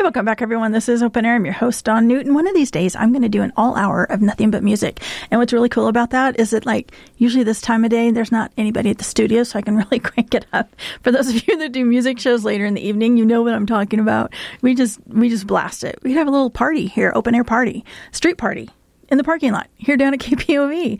welcome back, everyone. This is Open Air. I'm your host, Dawn Newton. One of these days, I'm going to do an all-hour of nothing but music. And what's really cool about that is that, usually this time of day, there's not anybody at the studio, so I can really crank it up. For those of you that do music shows later in the evening, you know what I'm talking about. We just blast it. We could have a little party here, open air party, street party in the parking lot here down at KPOV.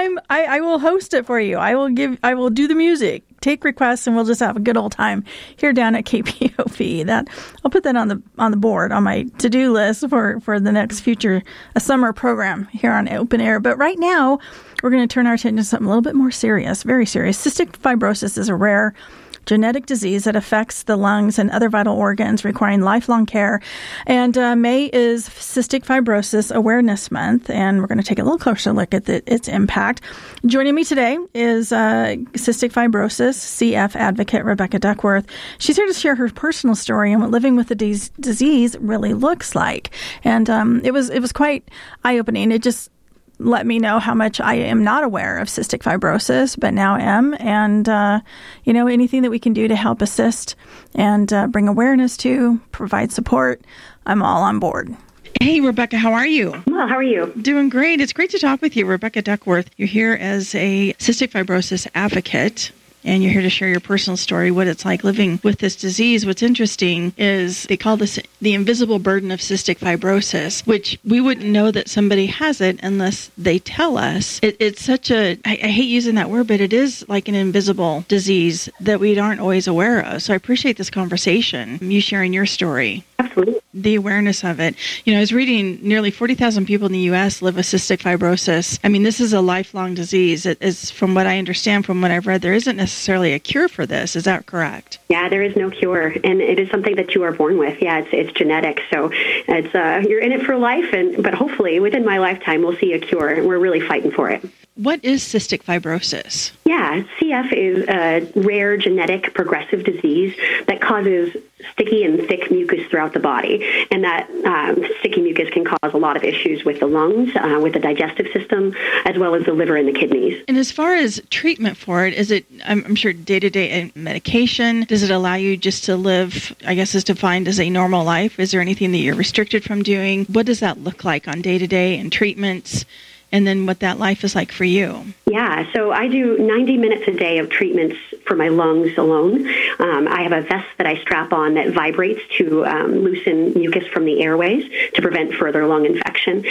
I will host it for you. I will do the music, take requests, and we'll just have a good old time here down at KPOV. I'll put that on the board on my to-do list for the next future a summer program here on Open Air. But right now, we're going to turn our attention to something a little bit more serious, very serious. Cystic fibrosis is a rare genetic disease that affects the lungs and other vital organs, requiring lifelong care. And May is Cystic Fibrosis Awareness Month, and we're going to take a little closer look at its impact. Joining me today is cystic fibrosis CF advocate Rebecca Duckworth. She's here to share her personal story and what living with the disease really looks like. And it was quite eye-opening. It just let me know how much I am not aware of cystic fibrosis, but now am. And, anything that we can do to help assist and bring awareness to, provide support, I'm all on board. Hey, Rebecca, how are you? Well, how are you? Doing great. It's great to talk with you, Rebecca Duckworth. You're here as a cystic fibrosis advocate, and you're here to share your personal story, what it's like living with this disease. What's interesting is they call this the invisible burden of cystic fibrosis, which we wouldn't know that somebody has it unless they tell us. It's such I hate using that word, but it is like an invisible disease that we aren't always aware of. So I appreciate this conversation, you sharing your story. Absolutely. The awareness of it. I was reading nearly 40,000 people in the U.S. live with cystic fibrosis. I mean, this is a lifelong disease. It is, from what I understand, from what I've read, there isn't necessarily a cure for this. Is that correct? Yeah, there is no cure, and it is something that you are born with. Yeah, it's genetic, so it's you're in it for life, but hopefully within my lifetime we'll see a cure, and we're really fighting for it. What is cystic fibrosis? Yeah, CF is a rare genetic progressive disease that causes sticky and thick mucus throughout the body. And that sticky mucus can cause a lot of issues with the lungs, with the digestive system, as well as the liver and the kidneys. And as far as treatment for it, is it, I'm sure, day-to-day medication? Does it allow you just to live, I guess is defined as a normal life? Is there anything that you're restricted from doing? What does that look like on day-to-day and treatments? And then what that life is like for you? Yeah, so I do 90 minutes a day of treatments for my lungs alone. I have a vest that I strap on that vibrates to loosen mucus from the airways to prevent further lung infection.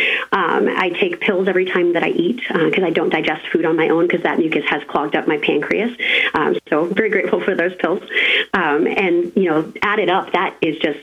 I take pills every time that I eat because I don't digest food on my own because that mucus has clogged up my pancreas. So very grateful for those pills. And, added up, that is just...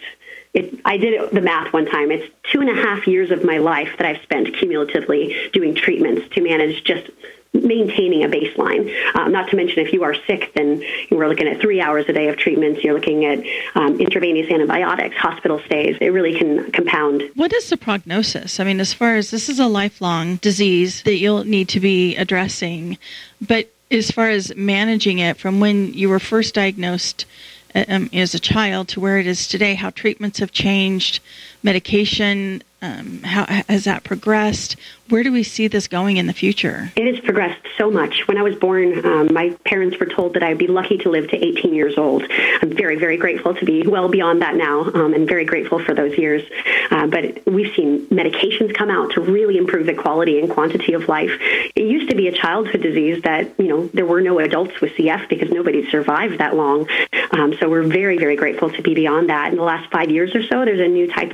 I did the math one time. It's 2.5 years of my life that I've spent cumulatively doing treatments to manage just maintaining a baseline. Not to mention, if you are sick, then we're looking at 3 hours a day of treatments. You're looking at intravenous antibiotics, hospital stays. It really can compound. What is the prognosis? I mean, as far as this is a lifelong disease that you'll need to be addressing, but as far as managing it from when you were first diagnosed as a child to where it is today, how treatments have changed, medication, how has that progressed? Where do we see this going in the future? It has progressed so much. When I was born, my parents were told that I would be lucky to live to 18 years old. I'm very, very grateful to be well beyond that now, and very grateful for those years. But we've seen medications come out to really improve the quality and quantity of life. It used to be a childhood disease that, there were no adults with CF because nobody survived that long. So we're very, very grateful to be beyond that. In the last 5 years or so, there's a new type